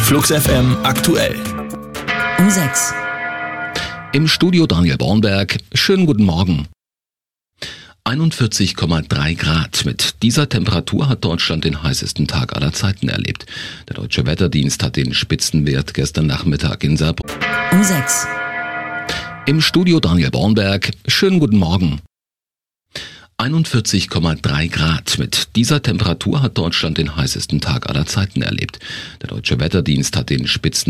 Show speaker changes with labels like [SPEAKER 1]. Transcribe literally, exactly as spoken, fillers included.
[SPEAKER 1] Flux F M aktuell.
[SPEAKER 2] Um sechs.
[SPEAKER 3] Im Studio Daniel Bornberg. Schönen guten Morgen. einundvierzig Komma drei Grad. Mit dieser Temperatur hat Deutschland den heißesten Tag aller Zeiten erlebt. Der Deutsche Wetterdienst hat den Spitzenwert gestern Nachmittag in Saarbrücken.
[SPEAKER 2] Um sechs.
[SPEAKER 3] Im Studio Daniel Bornberg. Schönen guten Morgen. einundvierzig Komma drei Grad. Mit dieser Temperatur hat Deutschland den heißesten Tag aller Zeiten erlebt. Der Deutsche Wetterdienst hat den Spitzen